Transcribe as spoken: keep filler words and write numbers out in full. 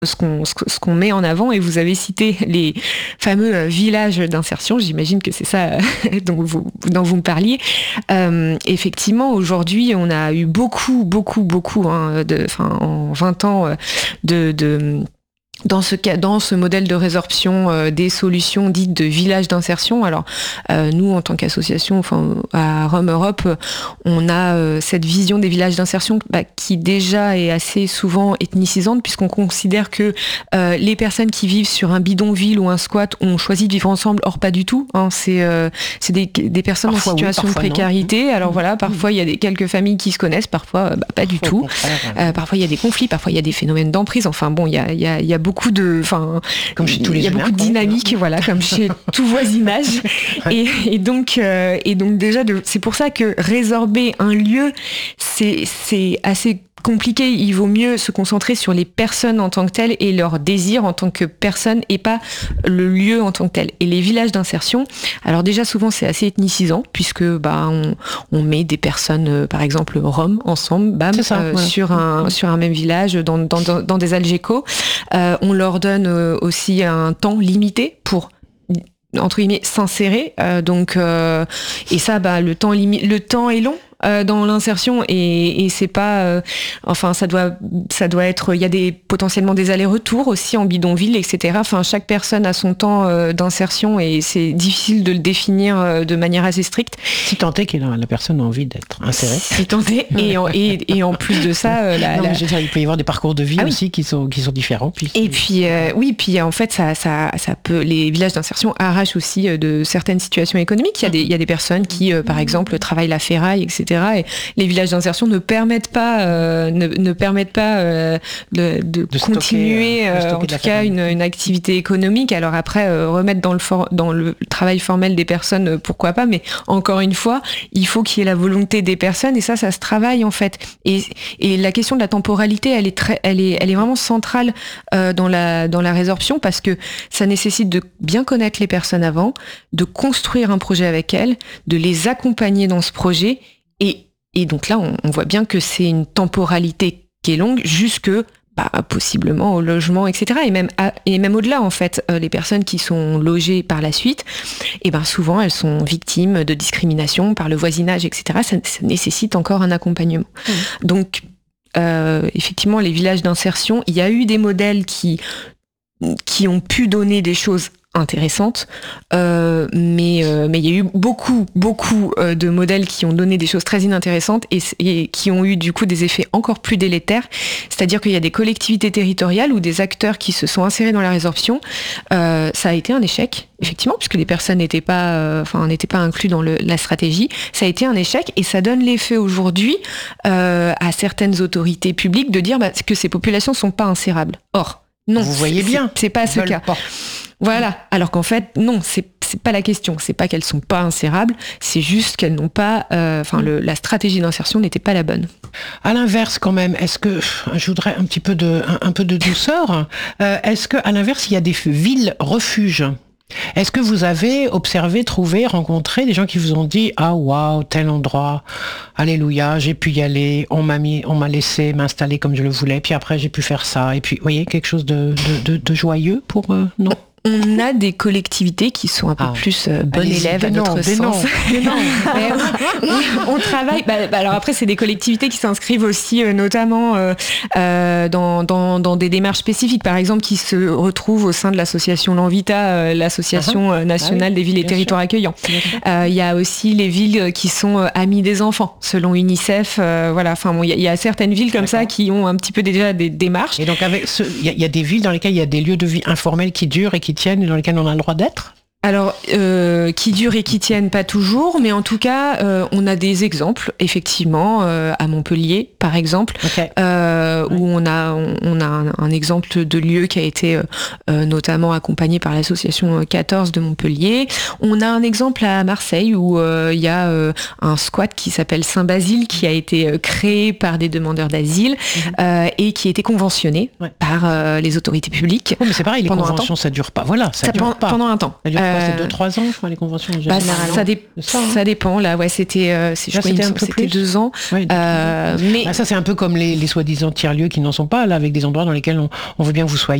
ce qu'on, ce, ce qu'on met en avant, et vous avez cité les fameux villages d'insertion, j'imagine que c'est ça dont vous, dont vous me parliez. Euh, effectivement, aujourd'hui, on a eu beaucoup, beaucoup, beaucoup, hein, de, enfin, en vingt ans, de... de Dans ce cas, dans ce modèle de résorption, euh, des solutions dites de villages d'insertion. Alors, euh, nous, en tant qu'association, enfin, à Rome Europe, on a euh, cette vision des villages d'insertion bah, qui déjà est assez souvent ethnicisante, puisqu'on considère que euh, les personnes qui vivent sur un bidonville ou un squat ont choisi de vivre ensemble. Or, pas du tout. Hein, c'est euh, c'est des, des personnes parfois en situation oui, de précarité. Non. Alors mmh. voilà, parfois il y a des, quelques familles qui se connaissent, parfois bah, pas du parfois, tout. Euh, parfois il y a des conflits, parfois il y a des phénomènes d'emprise. Enfin bon, il y a, il y a, il y a beaucoup beaucoup de, enfin, comme chez tous les il y a humains, beaucoup de dynamique, voilà, comme chez tout voisinage. Et, et donc, euh, et donc déjà, de, c'est pour ça que résorber un lieu, c'est, c'est assez compliqué. Il vaut mieux se concentrer sur les personnes en tant que telles et leurs désirs en tant que personnes et pas le lieu en tant que tel. Et les villages d'insertion, alors déjà souvent c'est assez ethnicisant puisque bah on, on met des personnes, euh, par exemple roms ensemble, bam, ça, euh, ouais. sur un sur un même village, dans dans dans, dans des algécos. Euh, on leur donne euh, aussi un temps limité pour entre guillemets s'insérer. Euh, donc euh, et ça, bah le temps limi- le temps est long. Euh, dans l'insertion et, et c'est pas euh, enfin ça doit ça doit être il y a des potentiellement des allers-retours aussi en bidonville, etc. Enfin chaque personne a son temps euh, d'insertion et c'est difficile de le définir euh, de manière assez stricte. Si tant est que la, la personne a envie d'être insérée. Si tant est et en, et, et en plus de ça euh, la, non, la... Mais je veux dire, il peut y avoir des parcours de vie ah, aussi oui. qui sont qui sont différents puis et puis euh, oui puis en fait ça ça ça peut les villages d'insertion arrachent aussi euh, de certaines situations économiques. Il y a des il y a des personnes qui euh, par exemple travaillent la ferraille, etc. Et les villages d'insertion ne permettent pas, euh, ne, ne permettent pas euh, de, de, de continuer, stocker, euh, de stocker en tout cas, une, une activité économique. Alors après, euh, remettre dans le, for- dans le travail formel des personnes, euh, pourquoi pas, mais encore une fois, il faut qu'il y ait la volonté des personnes, et ça, ça se travaille en fait. Et, et la question de la temporalité, elle est très, elle est, elle est vraiment centrale euh, dans la dans la résorption, parce que ça nécessite de bien connaître les personnes avant, de construire un projet avec elles, de les accompagner dans ce projet. Et, et donc là, on, on voit bien que c'est une temporalité qui est longue, jusque bah, possiblement au logement, et cetera. Et même, à, et même au-delà, en fait, euh, les personnes qui sont logées par la suite, et ben souvent, elles sont victimes de discrimination par le voisinage, et cetera. Ça, ça nécessite encore un accompagnement. Mmh. Donc, euh, effectivement, les villages d'insertion, il y a eu des modèles qui, qui ont pu donner des choses intéressante, euh, mais euh, mais il y a eu beaucoup beaucoup euh, de modèles qui ont donné des choses très inintéressantes et, et qui ont eu du coup des effets encore plus délétères. C'est-à-dire qu'il y a des collectivités territoriales ou des acteurs qui se sont insérés dans la résorption. Euh, ça a été un échec, effectivement, puisque les personnes n'étaient pas, euh, enfin n'étaient pas inclus dans le, la stratégie. Ça a été un échec et ça donne l'effet aujourd'hui euh, à certaines autorités publiques de dire bah, que ces populations sont pas insérables. Or, non, vous voyez bien, c'est, c'est pas ce cas. Pas. Voilà, alors qu'en fait, non, c'est, c'est pas la question. C'est pas qu'elles sont pas insérables, c'est juste qu'elles n'ont pas... Enfin, euh, la stratégie d'insertion n'était pas la bonne. À l'inverse, quand même, est-ce que... Je voudrais un petit peu de, un, un peu de douceur. Euh, est-ce qu'à l'inverse, il y a des villes refuges ? Est-ce que vous avez observé, trouvé, rencontré des gens qui vous ont dit « Ah, waouh, tel endroit, alléluia, j'ai pu y aller, on m'a mis, on m'a laissé m'installer comme je le voulais, puis après j'ai pu faire ça. » Et puis, vous voyez, quelque chose de, de, de, de joyeux pour... Euh, non On a des collectivités qui sont un peu ah, plus euh, bonnes élèves à notre non, sens. Non, non. on, on travaille. Bah, bah, alors après, c'est des collectivités qui s'inscrivent aussi, euh, notamment euh, euh, dans, dans, dans des démarches spécifiques, par exemple, qui se retrouvent au sein de l'association L'Envita, euh, l'association uh-huh. nationale ah, oui, des villes et territoires sûr. accueillants. Il euh, y a aussi les villes qui sont euh, amies des enfants, selon UNICEF. Euh, voilà. Enfin, bon, il y, y a certaines villes comme D'accord. ça qui ont un petit peu déjà des démarches. Et donc, avec ce, il y, y a des villes dans lesquelles il y a des lieux de vie informels qui durent et qui tiennent et dans lesquels on a le droit d'être ? Alors, euh, qui durent et qui tiennent pas toujours, mais en tout cas, euh, on a des exemples, effectivement, euh, à Montpellier, par exemple, okay. euh, ouais. où on a on, on a un, un exemple de lieu qui a été euh, notamment accompagné par l'association quatorze de Montpellier. On a un exemple à Marseille où il euh, y a euh, un squat qui s'appelle Saint-Basile, qui a été créé par des demandeurs d'asile mm-hmm. euh, et qui a été conventionné ouais. par euh, les autorités publiques. Oh, mais c'est pareil, les conventions, ça dure pas. Voilà, ça, ça dure pas. Pendant un temps. C'est deux trois ans, je crois, les conventions. Bah, ça, dé- ça, hein. ça dépend. Là, ouais, c'était, euh, c'est, je là, crois, c'était un peu c'était plus. deux ans. Ouais, euh, mais ah, ça, c'est un peu comme les, les soi-disant tiers-lieux lieux qui n'en sont pas, là, avec des endroits dans lesquels on, on veut bien que vous soyez.